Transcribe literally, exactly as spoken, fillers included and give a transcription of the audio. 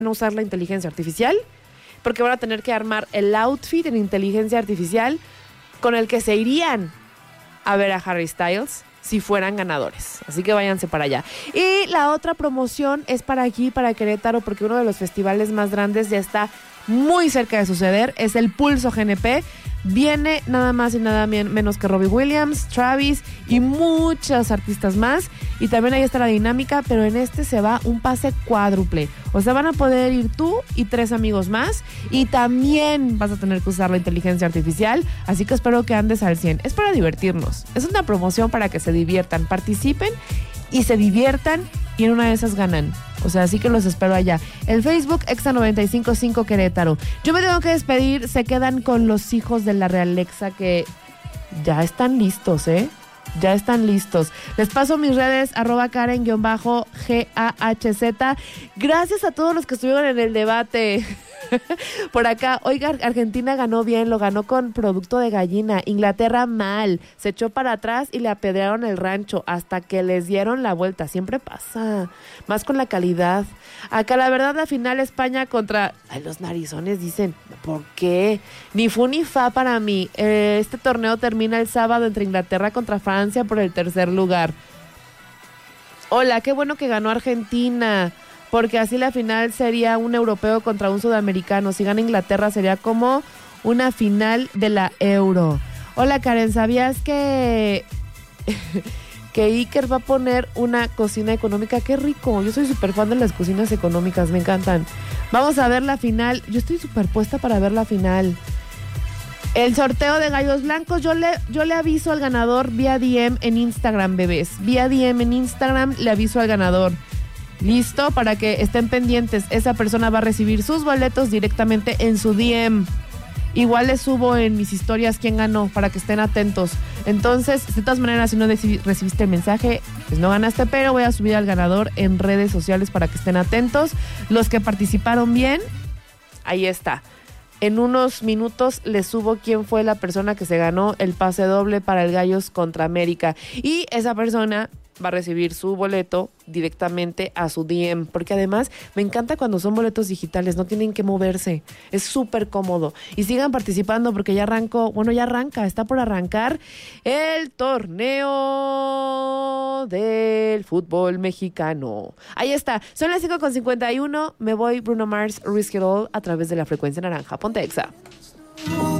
a usar la inteligencia artificial, porque van a tener que armar el outfit en inteligencia artificial con el que se irían a ver a Harry Styles si fueran ganadores. Así que váyanse para allá. Y la otra promoción es para aquí, para Querétaro, porque uno de los festivales más grandes ya está muy cerca de suceder. Es el Pulso G N P. Viene nada más y nada menos que Robbie Williams, Travis y muchos artistas más. Y también ahí está la dinámica, pero en este se va un pase cuádruple. O sea, van a poder ir tú y tres amigos más. Y también vas a tener que usar la inteligencia artificial. Así que espero que andes al cien. Es para divertirnos. Es una promoción para que se diviertan, participen y se diviertan. Y en una de esas ganan. O sea, así que los espero allá. El Facebook, Exa noventa y cinco punto cinco Querétaro. Yo me tengo que despedir. Se quedan con los hijos de la Realexa que ya están listos, ¿eh? Ya están listos. Les paso mis redes, arroba Karen-G A H Z. Gracias a todos los que estuvieron en el debate. Por acá, oiga, Argentina ganó bien, lo ganó con producto de gallina. Inglaterra mal, se echó para atrás y le apedrearon el rancho hasta que les dieron la vuelta. Siempre pasa, más con la calidad. Acá la verdad, la final España contra... Ay, los narizones dicen, ¿por qué? Ni fu ni fa para mí. Eh, este torneo termina el sábado entre Inglaterra contra Francia por el tercer lugar. Hola, qué bueno que ganó Argentina, porque así la final sería un europeo contra un sudamericano. Si gana Inglaterra sería como una final de la Euro. Hola Karen, ¿sabías que que Iker va a poner una cocina económica? ¡Qué rico! Yo soy súper fan de las cocinas económicas, me encantan. Vamos a ver la final. Yo estoy súper puesta para ver la final. El sorteo de gallos blancos, yo le, yo le aviso al ganador vía D M en Instagram, bebés. Vía D M en Instagram le aviso al ganador. Listo, para que estén pendientes. Esa persona va a recibir sus boletos directamente en su D M. Igual les subo en mis historias quién ganó, para que estén atentos. Entonces, de todas maneras, si no recibiste el mensaje, pues no ganaste, pero voy a subir al ganador en redes sociales para que estén atentos. Los que participaron bien, ahí está. En unos minutos les subo quién fue la persona que se ganó el pase doble para el Gallos contra América. Y esa persona va a recibir su boleto directamente a su D M, porque además me encanta cuando son boletos digitales, no tienen que moverse, es súper cómodo. Y sigan participando porque ya arrancó, bueno ya arranca, está por arrancar el torneo del fútbol mexicano. Ahí está, son las cinco con cincuenta y uno, me voy Bruno Mars, Risk It All a través de la frecuencia naranja. Ponte Exa.